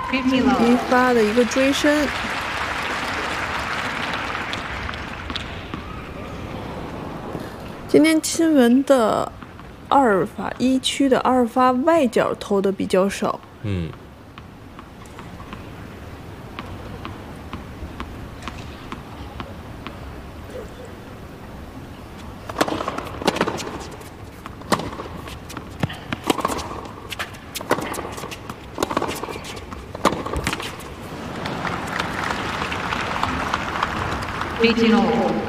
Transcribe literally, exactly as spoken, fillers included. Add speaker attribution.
Speaker 1: 一发的一个追身。今天亲文的阿尔法一区的阿尔法外角投的比较少。
Speaker 2: 嗯。
Speaker 3: Regional.